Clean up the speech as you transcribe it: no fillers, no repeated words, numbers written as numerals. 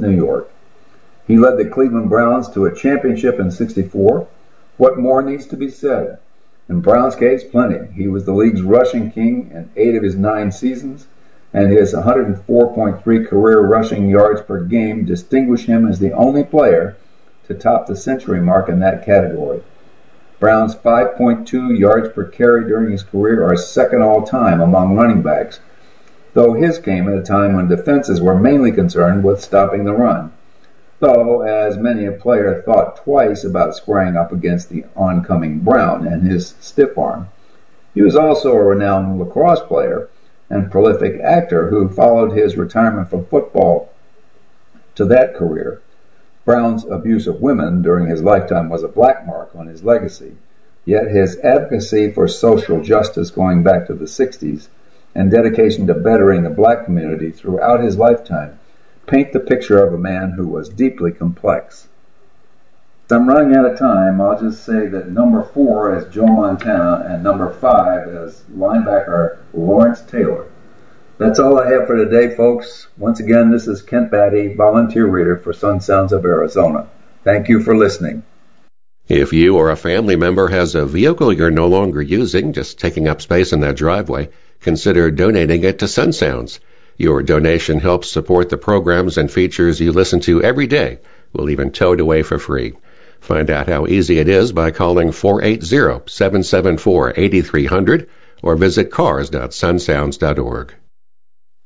New York. He led the Cleveland Browns to a championship in '64. What more needs to be said? In Brown's case, plenty. He was the league's rushing king in 8 of his 9 seasons, and his 104.3 career rushing yards per game distinguish him as the only player to top the century mark in that category. Brown's 5.2 yards per carry during his career are second all-time among running backs, though his came at a time when defenses were mainly concerned with stopping the run. Though, as many a player thought twice about squaring up against the oncoming Brown and his stiff arm, he was also a renowned lacrosse player and prolific actor who followed his retirement from football to that career. Brown's abuse of women during his lifetime was a black mark on his legacy, yet his advocacy for social justice going back to the 60s and dedication to bettering the black community throughout his lifetime paint the picture of a man who was deeply complex. If I'm running out of time, I'll just say that number 4 is Joe Montana and number 5 is linebacker Lawrence Taylor. That's all I have for today, folks. Once again, this is Kent Batty, volunteer reader for Sun Sounds of Arizona. Thank you for listening. If you or a family member has a vehicle you're no longer using, just taking up space in that driveway, consider donating it to Sun Sounds. Your donation helps support the programs and features you listen to every day. We'll even tow it away for free. Find out how easy it is by calling 480-774-8300 or visit cars.sunsounds.org.